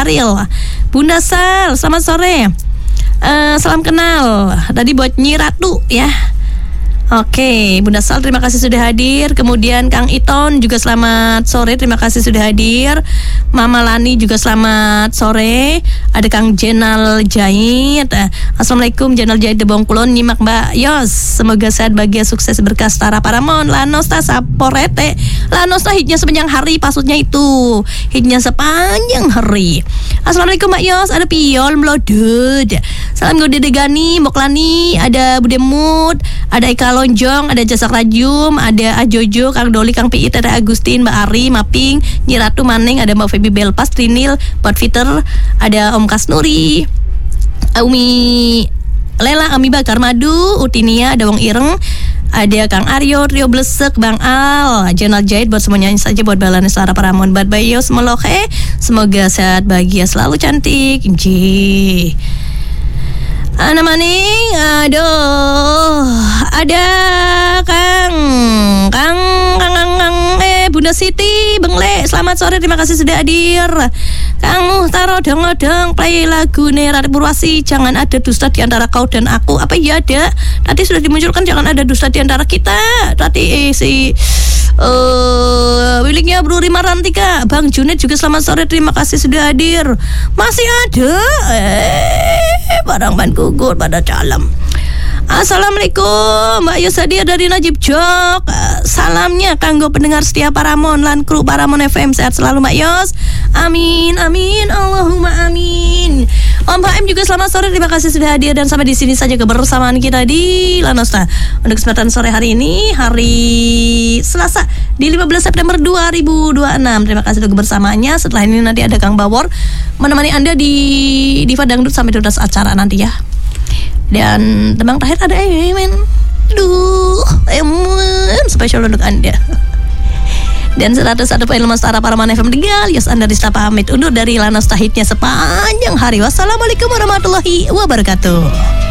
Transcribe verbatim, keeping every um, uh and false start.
Syahril. Bunda Sal, selamat sore. uh, Salam kenal. Tadi buat Nyi Ratu ya. Oke, Bunda Sal terima kasih sudah hadir. Kemudian Kang Iton juga selamat sore, terima kasih sudah hadir. Mama Lani juga selamat sore. Ada Kang Jenal Jahit. Assalamualaikum Jenal Jahit de Bongkulon. Nyimak Mbak Yos. Semoga sehat, bahagia, sukses, berkah, setara paramon. Lanosta saporete. Lanosta hitnya sepanjang hari, pasutnya itu hitnya sepanjang hari. Assalamualaikum Mbak Yos. Ada Piol Melodud. Salam Gode Degani, Moklani, ada Bude Mut, ada Eka Lonjong, ada Jasak Rajum, ada Ajojo, Kang Doli, Kang Piit, ada Agustin, Mbak Ari, Maping, Nyi Ratu Maneng, ada Mbak Feby Belpas, Trinil, Mbak Fiter, ada Om Kasnuri, Umi Lela, Ami Bakar Madu, Utinia, ada Wong Ireng, ada Kang Aryo, Rio Blesek, Bang Al, Jenal Jahit, buat semuanya saja, buat balani Selara Paramon, buat Bayo Semeloke, semoga sehat, bahagia, selalu cantik. Ji. Ana maning, aduh, ada Kang, Kang, Kang, Kang, Kang, eh Bunda Siti, Bengle, selamat sore, terima kasih sudah hadir. Kang Muhtaro, dong-dong, play lagu Ratu Purwasi, jangan ada dusta di antara kau dan aku. Apa iya ada? Tadi sudah dimunculkan jangan ada dusta di antara kita. Tadi eh, si Uh, miliknya Bro Rima Rantika, Bang Junet juga selamat sore, terima kasih sudah hadir. Masih ada eh barang ban gugur pada calam. Assalamualaikum Mbak Yusadia dari Najib Jok. uh, Salamnya kanggo pendengar setia Paramon lan kru Paramon F M, sehat selalu Mbak Yos. Amin amin Allahumma amin. Om H M juga selamat sore, terima kasih sudah hadir. Dan sampai di sini saja kebersamaan kita di Lanosta untuk kesempatan sore hari ini, hari Selasa di lima belas September dua ribu dua puluh enam. Terima kasih untuk kebersamaannya. Setelah ini nanti ada Kang Bawor menemani Anda di Diva Dangdut sampai tuntas acara nanti ya. Dan tembang terakhir ada Emen. Duh, Emen spesial untuk Anda. Dan seratus satu poin lima Setara Paramon F M tinggal Yos Anda Rista pamit undur dari Lanosta hitnya sepanjang hari. Wassalamualaikum warahmatullahi wabarakatuh.